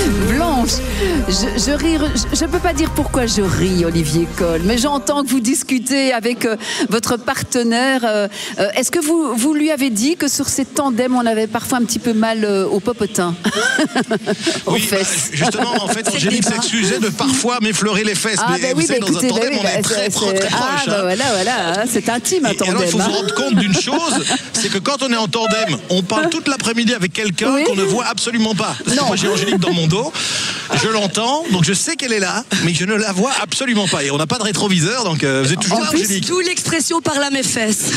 Blanche, je ris, je peux pas dire pourquoi je ris, Olivier Coll, mais j'entends que vous discutez avec votre partenaire. Est-ce que vous lui avez dit que sur ces tandems, on avait parfois un petit peu mal au popotin, aux fesses? Justement, en fait, Angélique s'excusait de parfois m'effleurer les fesses. Mais vous savez, dans un tandem, on est très proche. Voilà, c'est intime un tandem. Alors, il faut se rendre compte d'une chose, c'est que quand on est en tandem, on parle toute l'après-midi avec quelqu'un qu'on ne voit absolument pas. Moi, j'ai Angélique dans mon dos, je l'entends, donc je sais qu'elle est là, mais je ne la vois absolument pas. Et on n'a pas de rétroviseur, donc vous êtes toujours là, Angélique. D'où l'expression par là mes fesses.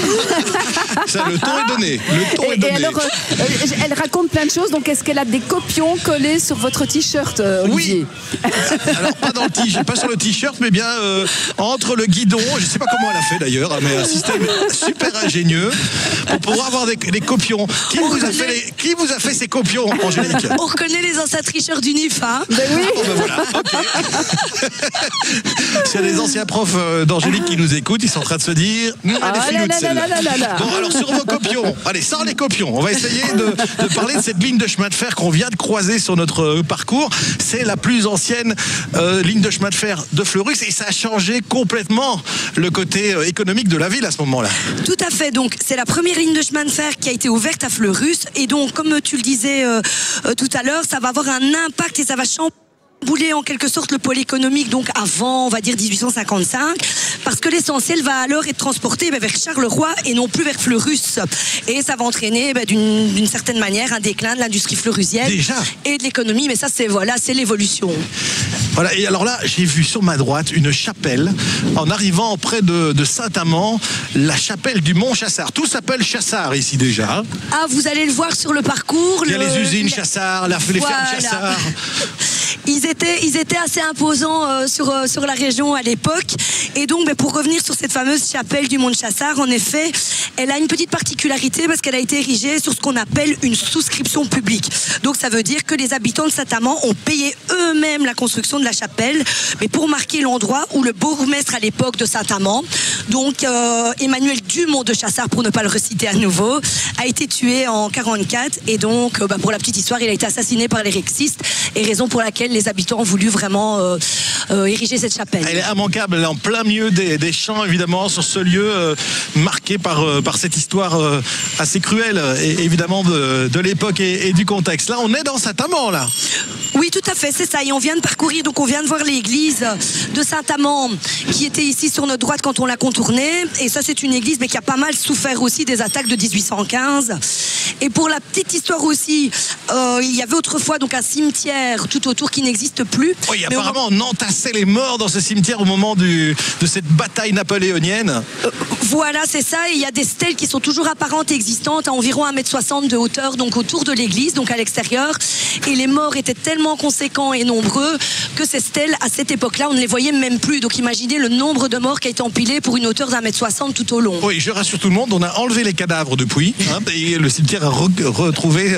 Ça, le ton est donné. Et alors, elle raconte plein de choses, donc est-ce qu'elle a des copions collés sur votre t-shirt, Olivier? Oui. Alors, pas sur le t-shirt, mais bien entre le guidon, je ne sais pas comment elle a fait d'ailleurs, mais un système super ingénieux pour pouvoir avoir des copions. Qui vous a fait ces copions, Angélique? On reconnaît les anciens tricheurs du NIF, hein? Ben oui. Oh, ben voilà, ok. S'il y a des anciens profs d'Angélique qui nous écoutent, ils sont en train de se dire elle est filoute, celle-là. Bon, alors sur vos copions, allez, sans les copions, on va essayer de parler de cette ligne de chemin de fer qu'on vient de croiser sur notre parcours. C'est la plus ancienne ligne de chemin de fer de Fleurus et ça a changé complètement le côté économique de la ville à ce moment-là. Tout à fait, donc c'est la première ligne de chemin de fer qui a été ouverte à Fleurus et donc comme tu le disais tout à l'heure, ça va avoir un impact et ça va chambouler en quelque sorte le pôle économique, donc avant, on va dire 1855, parce que l'essentiel va alors être transporté vers Charleroi et non plus vers Fleurus. Et ça va entraîner d'une certaine manière un déclin de l'industrie fleurusienne et de l'économie, mais ça c'est l'évolution. Voilà, et alors là, j'ai vu sur ma droite une chapelle, en arrivant près de Saint-Amand, la chapelle du Mont-Chassard. Tout s'appelle Chassard ici déjà. Ah, vous allez le voir sur le parcours. Il y a les usines Chassard, les fermes Chassard. Ils étaient assez imposants sur la région à l'époque. Et donc, pour revenir sur cette fameuse chapelle du Mont-Chassard, en effet, elle a une petite particularité parce qu'elle a été érigée sur ce qu'on appelle une souscription publique. Donc, ça veut dire que les habitants de Saint-Amand ont payé eux-mêmes la construction de la chapelle, mais pour marquer l'endroit où le bourgmestre à l'époque de Saint-Amand, donc Emmanuel Dumont de Chassard, pour ne pas le reciter à nouveau, a été tué en 1944. Et donc, pour la petite histoire, il a été assassiné par les rexistes, et raison pour laquelle les habitants ont voulu vraiment ériger cette chapelle. Elle est immanquable, elle est en plein milieu des champs, évidemment, sur ce lieu marqué par cette histoire assez cruelle, et évidemment, de l'époque et du contexte. Là, on est dans Saint-Amand, là. Oui, tout à fait, c'est ça. Et on vient de parcourir, donc on vient de voir l'église de Saint-Amand qui était ici sur notre droite quand on l'a contournée. Et ça, c'est une église mais qui a pas mal souffert aussi des attaques de 1815. Et pour la petite histoire aussi, il y avait autrefois donc un cimetière tout autour qui n'existe plus. Oui, apparemment, on entassait les morts dans ce cimetière au moment de cette bataille napoléonienne. Voilà, c'est ça. Et il y a des stèles qui sont toujours apparentes et existantes à environ 1,60 m de hauteur, donc autour de l'église, donc à l'extérieur. Et les morts étaient tellement conséquents et nombreux que ces stèles, à cette époque-là, on ne les voyait même plus. Donc imaginez le nombre de morts qui a été empilé pour une hauteur d'1,60 m tout au long. Oui, je rassure tout le monde, on a enlevé les cadavres depuis, et le cimetière a retrouvé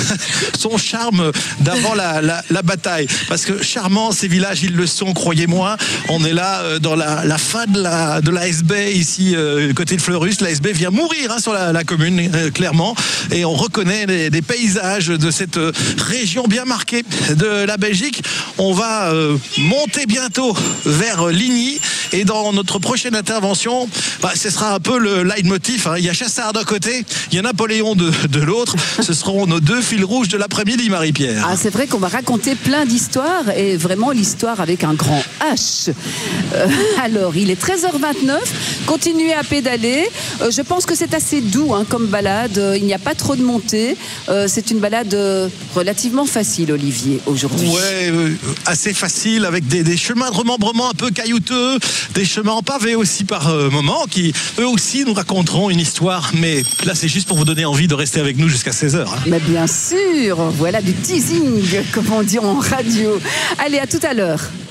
son charme d'avant la bataille. Parce que charmant, ces villages, ils le sont, croyez-moi. On est là dans la fin de la SB ici, côté de Fleurus. La SB vient mourir sur la commune, clairement. Et on reconnaît des paysages de cette région bien marquée de la Belgique. On va monter bientôt vers Ligny. Et dans notre prochaine intervention, ce sera un peu le leitmotiv. Il y a Chassard d'un côté, il y a Napoléon de l'autre. Ce seront nos deux fils rouges de l'après-midi, Marie-Pierre. Ah, c'est vrai qu'on va raconter plein d'histoires, et vraiment l'histoire avec un grand H. Alors, il est 13h29. Continuez à pédaler. Je pense que c'est assez doux comme balade. Il n'y a pas trop de montée. C'est une balade relativement facile, Olivier, aujourd'hui. Ouais, assez facile, avec des chemins de remembrement un peu caillouteux, des chemins en pavé aussi par moments, qui eux aussi nous raconteront une histoire. Mais là, c'est juste pour vous donner envie de rester avec nous jusqu'à 16h. Mais bien sûr, voilà du teasing, comme on dit en radio. Allez, à tout à l'heure.